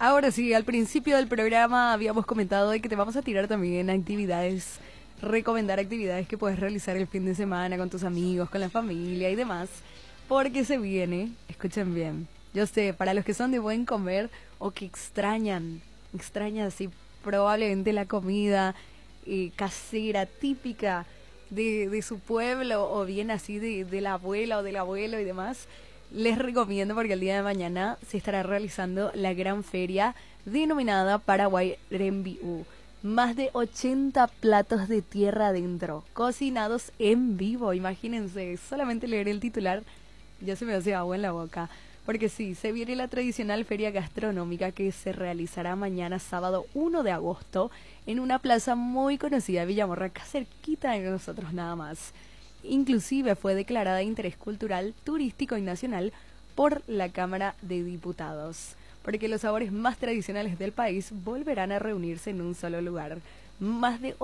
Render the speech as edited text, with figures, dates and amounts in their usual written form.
Ahora sí, al principio del programa habíamos comentado de que te vamos a tirar también actividades, recomendar actividades que puedes realizar el fin de semana con tus amigos, con la familia y demás, porque se viene, escuchen bien, yo sé, para los que son de buen comer o que extrañan así probablemente la comida casera, típica de su pueblo o bien así de la abuela o del abuelo y demás, les recomiendo porque el día de mañana se estará realizando la gran feria denominada Paraguay Rembiú. Más de 80 platos de tierra adentro, cocinados en vivo, imagínense, solamente leer el titular ya se me hace agua en la boca. Porque sí, se viene la tradicional feria gastronómica que se realizará mañana sábado 1 de agosto en una plaza muy conocida de Villamorra, acá cerquita de nosotros nada más. Inclusive fue declarada de interés cultural, turístico y nacional por la Cámara de Diputados, porque los sabores más tradicionales del país volverán a reunirse en un solo lugar. Más de